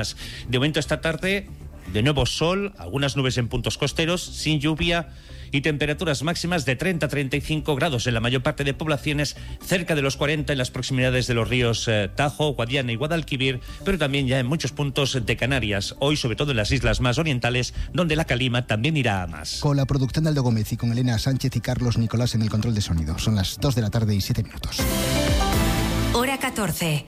De momento esta tarde, de nuevo sol, algunas nubes en puntos costeros, sin lluvia y temperaturas máximas de 30 a 35 grados en la mayor parte de poblaciones, cerca de los 40 en las proximidades de los ríos Tajo, Guadiana y Guadalquivir, pero también ya en muchos puntos de Canarias, hoy sobre todo en las islas más orientales, donde la calima también irá a más. Con la producción de Aldo Gómez y con Elena Sánchez y Carlos Nicolás en el control de sonido. Son las 2 de la tarde y 7 minutos. Hora 14.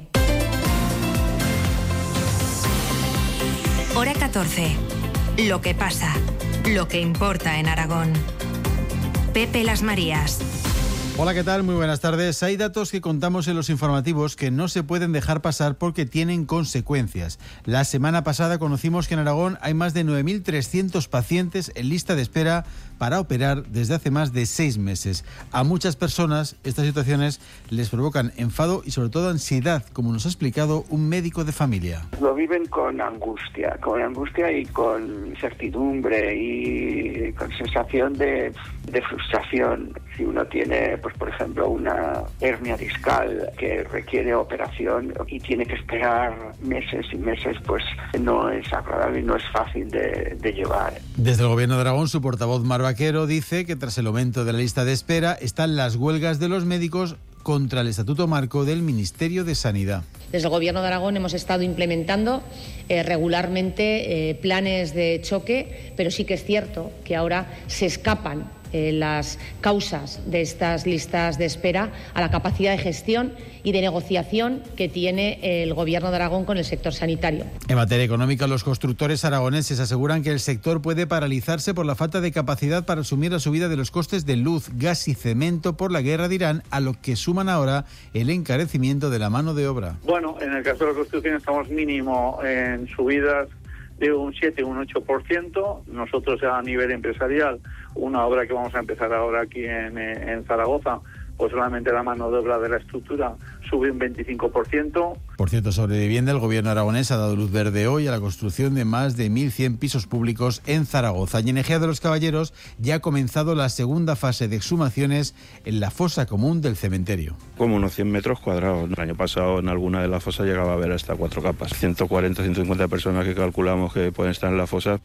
Hora 14. Lo que pasa, lo que importa en Aragón. Pepe Las Marías. Hola, ¿qué tal? Muy buenas tardes. Hay datos que contamos en los informativos que no se pueden dejar pasar porque tienen consecuencias. La semana pasada conocimos que en Aragón hay más de 9.300 pacientes en lista de espera para operar desde hace más de 6 meses. A muchas personas estas situaciones les provocan enfado y sobre todo ansiedad, como nos ha explicado un médico de familia. Lo viven con angustia y con incertidumbre y con sensación de frustración. Si uno tiene, pues por ejemplo, una hernia discal que requiere operación y tiene que esperar meses y meses, pues no es agradable y no es fácil de llevar. Desde el Gobierno de Aragón, su portavoz Mar Vaquero dice que tras el aumento de la lista de espera están las huelgas de los médicos contra el Estatuto Marco del Ministerio de Sanidad. Desde el Gobierno de Aragón hemos estado implementando regularmente planes de choque, pero sí que es cierto que ahora se escapan las causas de estas listas de espera a la capacidad de gestión y de negociación que tiene el Gobierno de Aragón con el sector sanitario. En materia económica, los constructores aragoneses aseguran que el sector puede paralizarse por la falta de capacidad para asumir la subida de los costes de luz, gas y cemento por la guerra de Irán, a lo que suman ahora el encarecimiento de la mano de obra. Bueno, en el caso de la construcción estamos mínimo en subidas de un 7 o un 8%. Nosotros a nivel empresarial, una obra que vamos a empezar ahora aquí en Zaragoza, pues solamente la mano de obra de la estructura sube un 25%. Por cierto, sobre vivienda, el Gobierno aragonés ha dado luz verde hoy a la construcción de más de 1.100 pisos públicos en Zaragoza. Y en Ejea de los Caballeros ya ha comenzado la segunda fase de exhumaciones en la fosa común del cementerio. Como unos 100 metros cuadrados. El año pasado en alguna de las fosas llegaba a haber hasta 4 capas. 140, 150 personas que calculamos que pueden estar en la fosa.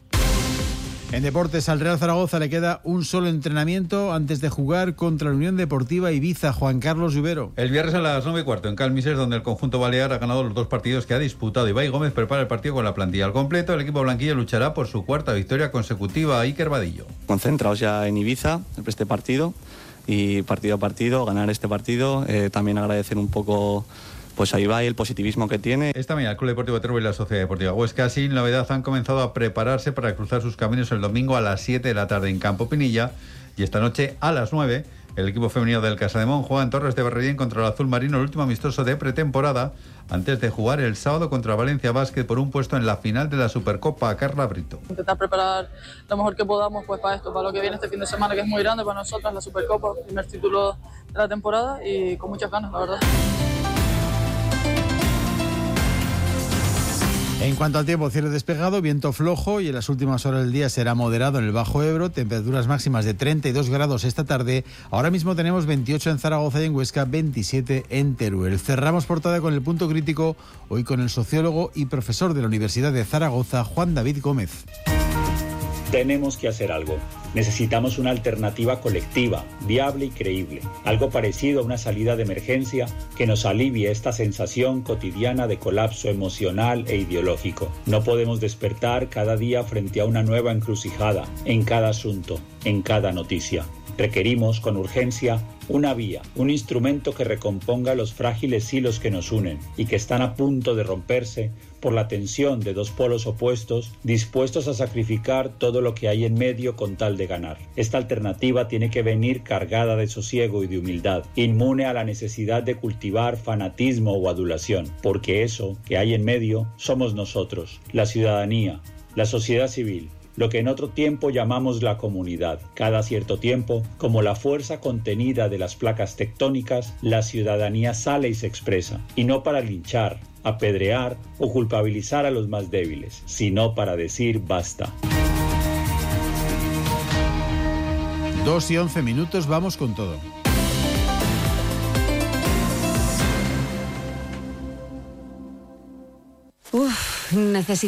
En deportes, al Real Zaragoza le queda un solo entrenamiento antes de jugar contra la Unión Deportiva Ibiza. Juan Carlos Rivero. El viernes a las 9:15 en Calmises, donde el conjunto balear ha ganado los 2 partidos que ha disputado. Ibai Gómez prepara el partido con la plantilla al completo. El equipo blanquillo luchará por su 4ª victoria consecutiva. Iker Vadillo. Concentrados ya en Ibiza, en este partido, y partido a partido, ganar este partido. También agradecer un poco pues ahí va el positivismo que tiene. Esta mañana el Club Deportivo Teruel y la Sociedad Deportiva Huesca, sin novedad, han comenzado a prepararse para cruzar sus caminos el domingo a las 7 de la tarde en Campo Pinilla, y esta noche a las 9 el equipo femenino del Casademón juega en Torres de Berredín contra el Azul Marino, el último amistoso de pretemporada, antes de jugar el sábado contra Valencia Basket por un puesto en la final de la Supercopa. Carla Brito. Intentar preparar lo mejor que podamos pues para esto, para lo que viene este fin de semana, que es muy grande para nosotros, la Supercopa, primer título de la temporada, y con muchas ganas, la verdad. En cuanto al tiempo, cielo despejado, viento flojo y en las últimas horas del día será moderado en el Bajo Ebro, temperaturas máximas de 32 grados esta tarde. Ahora mismo tenemos 28 en Zaragoza y en Huesca, 27 en Teruel. Cerramos portada con el punto crítico, hoy con el sociólogo y profesor de la Universidad de Zaragoza, Juan David Gómez. Tenemos que hacer algo. Necesitamos una alternativa colectiva, viable y creíble. Algo parecido a una salida de emergencia que nos alivie esta sensación cotidiana de colapso emocional e ideológico. No podemos despertar cada día frente a una nueva encrucijada, en cada asunto, en cada noticia. Requerimos con urgencia una vía, un instrumento que recomponga los frágiles hilos que nos unen y que están a punto de romperse por la tensión de 2 polos opuestos dispuestos a sacrificar todo lo que hay en medio con tal de ganar. Esta alternativa tiene que venir cargada de sosiego y de humildad, inmune a la necesidad de cultivar fanatismo o adulación, porque eso que hay en medio somos nosotros, la ciudadanía, la sociedad civil, lo que en otro tiempo llamamos la comunidad. Cada cierto tiempo, como la fuerza contenida de las placas tectónicas, la ciudadanía sale y se expresa, y no para linchar, apedrear o culpabilizar a los más débiles, sino para decir basta. 2:11, vamos con todo. Uf. necesito